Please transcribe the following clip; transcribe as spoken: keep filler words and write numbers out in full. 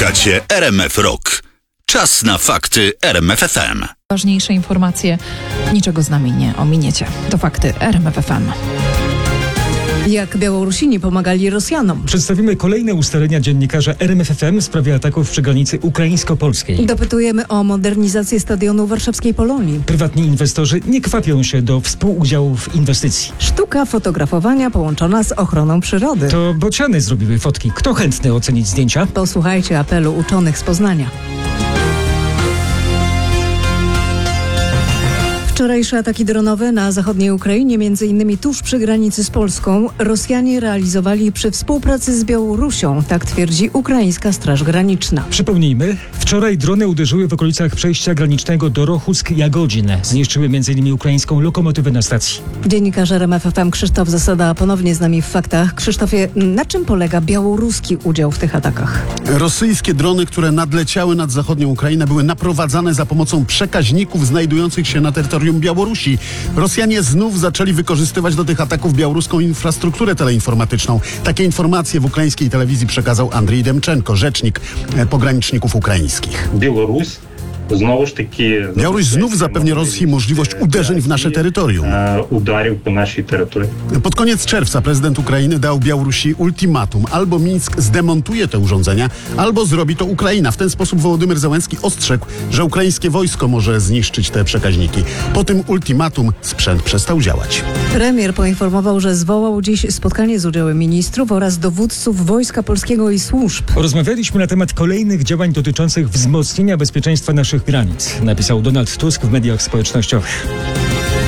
Słuchacie R M F Rock. Czas na fakty R M F F M. Ważniejsze informacje, niczego z nami nie ominiecie. To fakty R M F F M. Jak Białorusini pomagali Rosjanom. Przedstawimy kolejne ustalenia dziennikarza R M F F M w sprawie ataków przy granicy ukraińsko-polskiej. Dopytujemy o modernizację stadionu warszawskiej Polonii. Prywatni inwestorzy nie kwapią się do współudziału w inwestycji. Sztuka fotografowania połączona z ochroną przyrody. To bociany zrobiły fotki. Kto chętny ocenić zdjęcia? Posłuchajcie apelu uczonych z Poznania. Wczorajsze ataki dronowe na zachodniej Ukrainie, między innymi tuż przy granicy z Polską, Rosjanie realizowali przy współpracy z Białorusią, tak twierdzi ukraińska Straż Graniczna. Przypomnijmy, wczoraj drony uderzyły w okolicach przejścia granicznego do Rochuck-Jagodzin. Zniszczyły między innymi ukraińską lokomotywę na stacji. Dziennikarz R M F F M Krzysztof Zasada ponownie z nami w faktach. Krzysztofie, na czym polega białoruski udział w tych atakach? Rosyjskie drony, które nadleciały nad zachodnią Ukrainę, były naprowadzane za pomocą przekaźników znajdujących się na terytorium Białorusi. Rosjanie znów zaczęli wykorzystywać do tych ataków białoruską infrastrukturę teleinformatyczną. Takie informacje w ukraińskiej telewizji przekazał Andrzej Demczenko, rzecznik pograniczników ukraińskich. Białoruś Białoruś znów zapewnia Rosji możliwość uderzeń w nasze terytorium. Pod koniec czerwca prezydent Ukrainy dał Białorusi ultimatum. Albo Mińsk zdemontuje te urządzenia, albo zrobi to Ukraina. W ten sposób Wołodymyr Zełenski ostrzegł, że ukraińskie wojsko może zniszczyć te przekaźniki. Po tym ultimatum sprzęt przestał działać. Premier poinformował, że zwołał dziś spotkanie z udziałem ministrów oraz dowódców Wojska Polskiego i służb. Rozmawialiśmy na temat kolejnych działań dotyczących wzmocnienia bezpieczeństwa naszych granic, napisał Donald Tusk w mediach społecznościowych.